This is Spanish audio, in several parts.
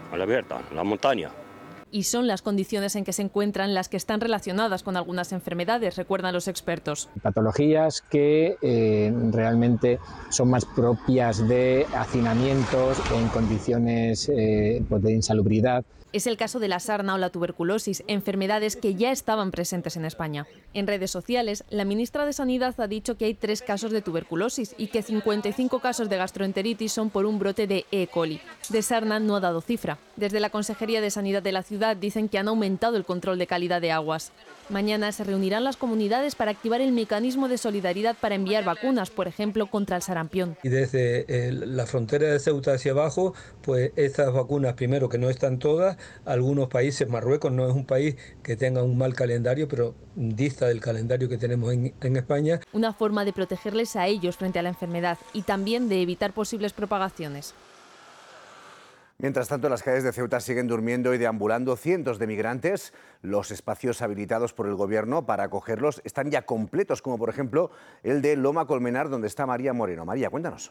a la abierta, en la montaña. Y son las condiciones en que se encuentran las que están relacionadas con algunas enfermedades, recuerdan los expertos. Patologías que realmente son más propias de hacinamientos en condiciones de insalubridad. Es el caso de la sarna o la tuberculosis, enfermedades que ya estaban presentes en España. En redes sociales, la ministra de Sanidad ha dicho que hay 3 casos de tuberculosis y que 55 casos de gastroenteritis son por un brote de E. coli. De sarna no ha dado cifra. Desde la Consejería de Sanidad de la ciudad dicen que han aumentado el control de calidad de aguas. Mañana se reunirán las comunidades para activar el mecanismo de solidaridad para enviar vacunas, por ejemplo, contra el sarampión. Y desde la frontera de Ceuta hacia abajo, pues estas vacunas, primero que no están todas, algunos países, Marruecos no es un país que tenga un mal calendario, pero dista del calendario que tenemos en España. Una forma de protegerles a ellos frente a la enfermedad y también de evitar posibles propagaciones. Mientras tanto, en las calles de Ceuta siguen durmiendo y deambulando cientos de migrantes. Los espacios habilitados por el Gobierno para acogerlos están ya completos, como por ejemplo el de Loma Colmenar, donde está María Moreno. María, cuéntanos.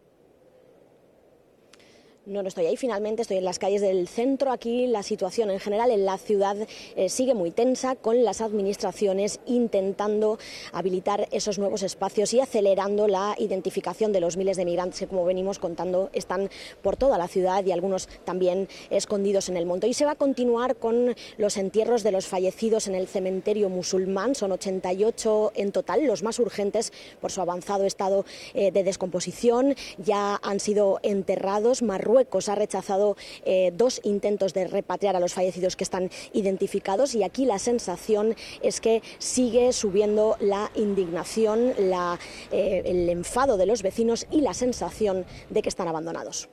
No estoy ahí, finalmente estoy en las calles del centro. Aquí la situación en general en la ciudad sigue muy tensa, con las administraciones intentando habilitar esos nuevos espacios y acelerando la identificación de los miles de migrantes que, como venimos contando, están por toda la ciudad y algunos también escondidos en el monte. Y se va a continuar con los entierros de los fallecidos en el cementerio musulmán. Son 88 en total, los más urgentes por su avanzado estado de descomposición. Ya han sido enterrados. Marruecos ha rechazado 2 intentos de repatriar a los fallecidos que están identificados, y aquí la sensación es que sigue subiendo la indignación, el enfado de los vecinos y la sensación de que están abandonados.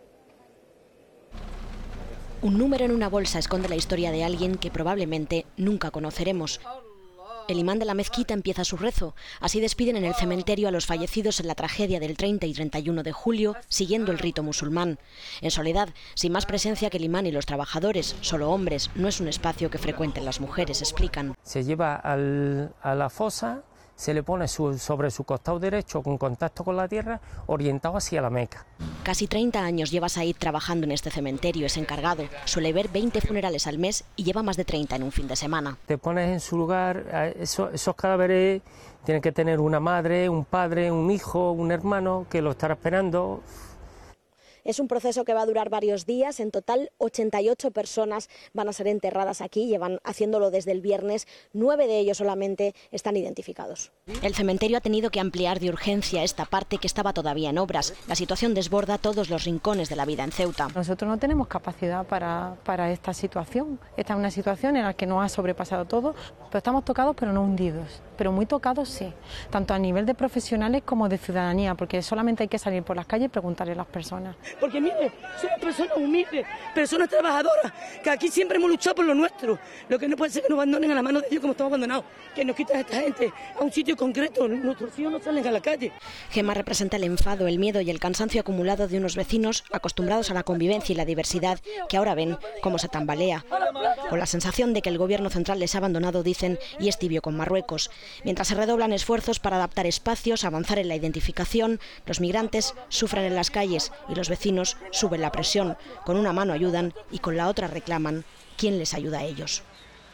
Un número en una bolsa esconde la historia de alguien que probablemente nunca conoceremos. El imán de la mezquita empieza su rezo. Así despiden en el cementerio a los fallecidos en la tragedia del 30 y 31 de julio, siguiendo el rito musulmán. En soledad, sin más presencia que el imán y los trabajadores, solo hombres, no es un espacio que frecuenten las mujeres, explican. Se lleva a la fosa, se le pone sobre su costado derecho con contacto con la tierra, orientado hacia la Meca. Casi 30 años lleva Said trabajando en este cementerio, es encargado. Suele ver 20 funerales al mes y lleva más de 30 en un fin de semana. Te pones en su lugar, esos cadáveres tienen que tener una madre, un padre, un hijo, un hermano que lo estará esperando. Es un proceso que va a durar varios días. En total, 88 personas van a ser enterradas aquí. Llevan haciéndolo desde el viernes. 9 de ellos solamente están identificados. El cementerio ha tenido que ampliar de urgencia esta parte que estaba todavía en obras. La situación desborda todos los rincones de la vida en Ceuta. Nosotros no tenemos capacidad para esta situación. Esta es una situación en la que nos ha sobrepasado todo, pero estamos tocados pero no hundidos. Pero muy tocados sí, tanto a nivel de profesionales como de ciudadanía, porque solamente hay que salir por las calles y preguntarle a las personas. Porque mire, somos personas humildes, personas trabajadoras, que aquí siempre hemos luchado por lo nuestro. Lo que no puede ser que nos abandonen a la mano de ellos como estamos abandonados, que nos quitan a esta gente a un sitio concreto. Nuestros hijos no salen a la calle. Gemma representa el enfado, el miedo y el cansancio acumulado de unos vecinos acostumbrados a la convivencia y la diversidad, que ahora ven cómo se tambalea. Con la sensación de que el gobierno central les ha abandonado, dicen, y es tibio con Marruecos. Mientras se redoblan esfuerzos para adaptar espacios, avanzar en la identificación, los migrantes sufren en las calles y los vecinos suben la presión. Con una mano ayudan y con la otra reclaman. ¿Quién les ayuda a ellos?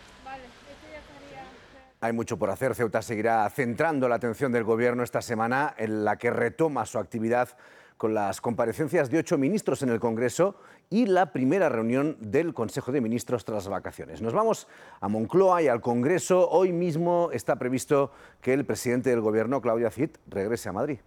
Hay mucho por hacer. Ceuta seguirá centrando la atención del Gobierno esta semana, en la que retoma su actividad con las comparecencias de 8 ministros en el Congreso y la primera reunión del Consejo de Ministros tras las vacaciones. Nos vamos a Moncloa y al Congreso. Hoy mismo está previsto que el presidente del Gobierno, Claudia Cid, regrese a Madrid.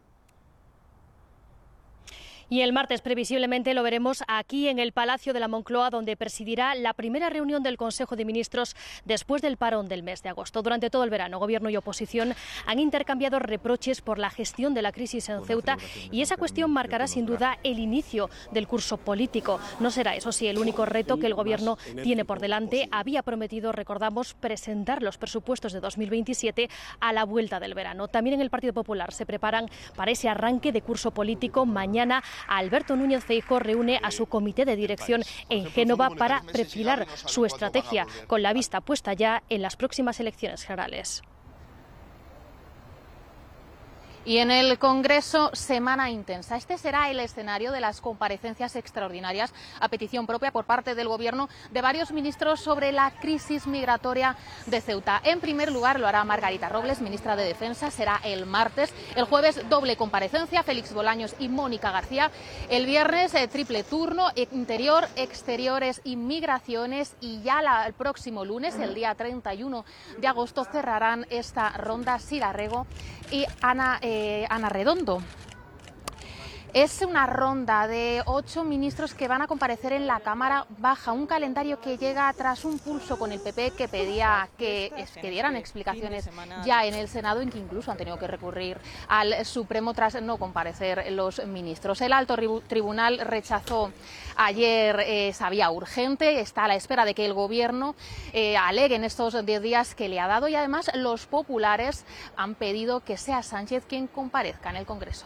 Y el martes previsiblemente lo veremos aquí en el Palacio de la Moncloa, donde presidirá la primera reunión del Consejo de Ministros después del parón del mes de agosto. Durante todo el verano, Gobierno y oposición han intercambiado reproches por la gestión de la crisis en Ceuta, y esa cuestión marcará sin duda el inicio del curso político. No será, eso sí, el único reto que el Gobierno tiene por delante. Había prometido, recordamos, presentar los presupuestos de 2027 a la vuelta del verano. También en el Partido Popular se preparan para ese arranque de curso político. Mañana Alberto Núñez Feijóo reúne a su comité de dirección en Génova para perfilar su estrategia, con la vista puesta ya en las próximas elecciones generales. Y en el Congreso, semana intensa. Este será el escenario de las comparecencias extraordinarias a petición propia por parte del Gobierno de varios ministros sobre la crisis migratoria de Ceuta. En primer lugar lo hará Margarita Robles, ministra de Defensa, será el martes. El jueves, doble comparecencia, Félix Bolaños y Mónica García. El viernes, triple turno, Interior, Exteriores y Migraciones. Y ya el próximo lunes, el día 31 de agosto, cerrarán esta ronda Sira Rego y Ana Redondo. Es una ronda de 8 ministros que van a comparecer en la Cámara Baja, un calendario que llega tras un pulso con el PP que pedía que dieran explicaciones ya en el Senado, en que incluso han tenido que recurrir al Supremo tras no comparecer los ministros. El alto tribunal rechazó ayer esa vía urgente, está a la espera de que el Gobierno alegue en estos 10 días que le ha dado, y además los populares han pedido que sea Sánchez quien comparezca en el Congreso.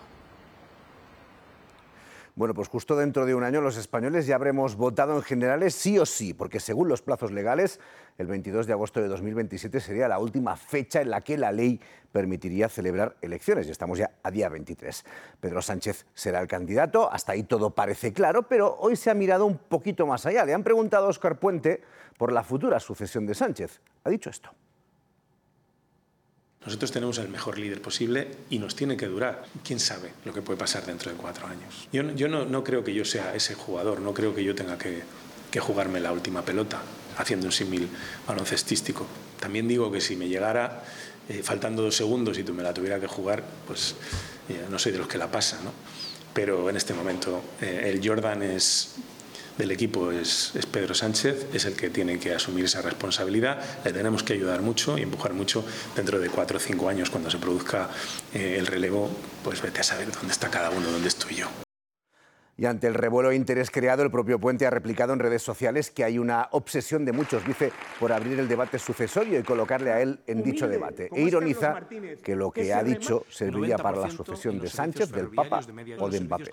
Bueno, pues justo dentro de un año los españoles ya habremos votado en generales sí o sí, porque según los plazos legales, el 22 de agosto de 2027 sería la última fecha en la que la ley permitiría celebrar elecciones. Y estamos ya a día 23. Pedro Sánchez será el candidato, hasta ahí todo parece claro, pero hoy se ha mirado un poquito más allá. Le han preguntado a Óscar Puente por la futura sucesión de Sánchez. Ha dicho esto. Nosotros tenemos el mejor líder posible y nos tiene que durar. ¿Quién sabe lo que puede pasar dentro de 4 años? Yo no creo que yo sea ese jugador, no creo que yo tenga que jugarme la última pelota, haciendo un símil baloncestístico. También digo que si me llegara faltando 2 segundos y tú me la tuviera que jugar, pues no soy de los que la pasa, ¿no? Pero en este momento el Jordan del equipo es Pedro Sánchez, es el que tiene que asumir esa responsabilidad. Le tenemos que ayudar mucho y empujar mucho. Dentro de 4 o 5 años, cuando se produzca el relevo, pues vete a saber dónde está cada uno, dónde estoy yo. Y ante el revuelo e interés creado, el propio Puente ha replicado en redes sociales que hay una obsesión de muchos, dice, por abrir el debate sucesorio y colocarle a él en dicho debate. E ironiza que lo que ha dicho serviría para la sucesión de Sánchez, del Papa o de Mbappé.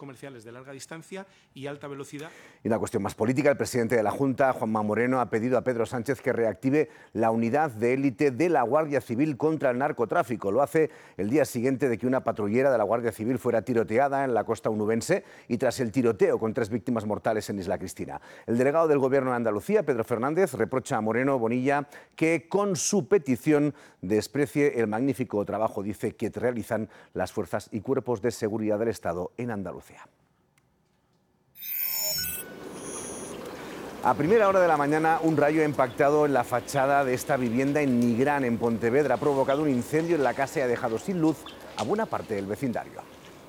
Y una cuestión más política, el presidente de la Junta, Juanma Moreno, ha pedido a Pedro Sánchez que reactive la unidad de élite de la Guardia Civil contra el narcotráfico. Lo hace el día siguiente de que una patrullera de la Guardia Civil fuera tiroteada en la costa onubense y tras el tiroteo con 3 víctimas mortales en Isla Cristina. El delegado del Gobierno de Andalucía, Pedro Fernández, reprocha a Moreno Bonilla que con su petición desprecie el magnífico trabajo, dice, que realizan las fuerzas y cuerpos de seguridad del Estado en Andalucía. A primera hora de la mañana, un rayo ha impactado en la fachada de esta vivienda en Nigrán, en Pontevedra. Ha provocado un incendio en la casa y ha dejado sin luz a buena parte del vecindario.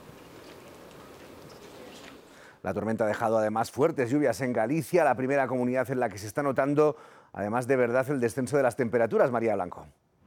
La tormenta ha dejado además fuertes lluvias en Galicia, la primera comunidad en la que se está notando, además de verdad, el descenso de las temperaturas. María Blanco.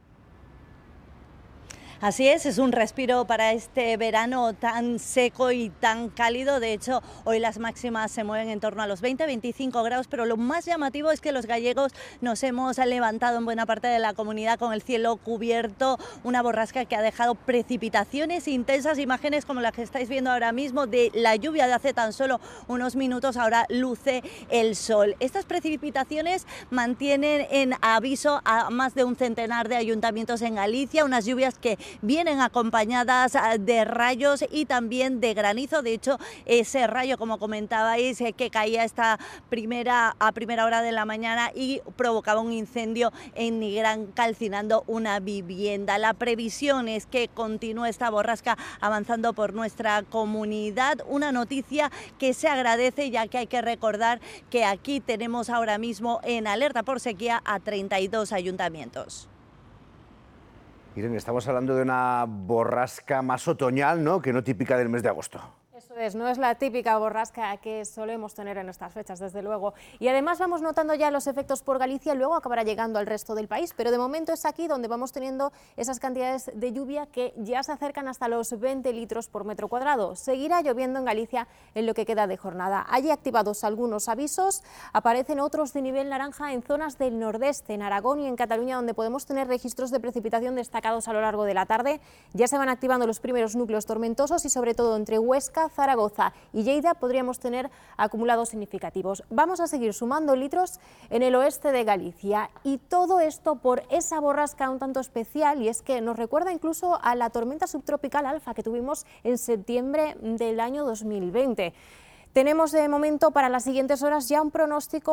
Así es un respiro para este verano tan seco y tan cálido. De hecho, hoy las máximas se mueven en torno a los 20-25 grados, pero lo más llamativo es que los gallegos nos hemos levantado en buena parte de la comunidad con el cielo cubierto, una borrasca que ha dejado precipitaciones intensas, imágenes como las que estáis viendo ahora mismo de la lluvia de hace tan solo unos minutos. Ahora luce el sol. Estas precipitaciones mantienen en aviso a más de un centenar de ayuntamientos en Galicia, unas lluvias que vienen acompañadas de rayos y también de granizo. De hecho, ese rayo, como comentabais, que caía a primera hora de la mañana y provocaba un incendio en Nigrán, calcinando una vivienda. La previsión es que continúe esta borrasca avanzando por nuestra comunidad, una noticia que se agradece, ya que hay que recordar que aquí tenemos ahora mismo en alerta por sequía a 32 ayuntamientos. Irene, estamos hablando de una borrasca más otoñal, ¿no?, que no típica del mes de agosto. Eso es, no es la típica borrasca que solemos tener en estas fechas, desde luego. Y además vamos notando ya los efectos por Galicia, luego acabará llegando al resto del país, pero de momento es aquí donde vamos teniendo esas cantidades de lluvia que ya se acercan hasta los 20 litros por metro cuadrado. Seguirá lloviendo en Galicia en lo que queda de jornada. Hay activados algunos avisos, aparecen otros de nivel naranja en zonas del nordeste, en Aragón y en Cataluña, donde podemos tener registros de precipitación destacados a lo largo de la tarde. Ya se van activando los primeros núcleos tormentosos y sobre todo entre Huesca, Zaragoza Zaragoza y Lleida podríamos tener acumulados significativos. Vamos a seguir sumando litros en el oeste de Galicia y todo esto por esa borrasca un tanto especial, y es que nos recuerda incluso a la tormenta subtropical Alfa que tuvimos en septiembre del año 2020. Tenemos de momento para las siguientes horas ya un pronóstico